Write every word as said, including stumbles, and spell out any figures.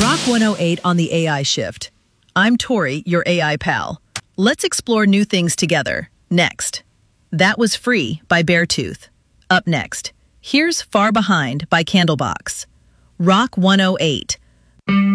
Rock one oh eight on the A I Shift. I'm Tori, your A I pal. Let's explore new things together. Next. That Was Free by Beartooth. Up next, here's Far Behind by Candlebox. Rock one oh eight.